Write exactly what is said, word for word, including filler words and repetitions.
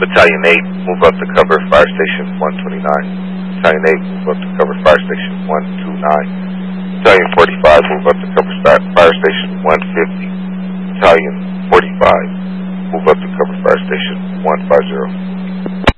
Battalion eight, move up to cover Fire Station one twenty-nine. Battalion eight, move up to cover Fire Station one twenty-nine. Battalion forty-five, move up to cover Fire Station one fifty. Battalion forty-five, move up to cover Fire Station one fifty.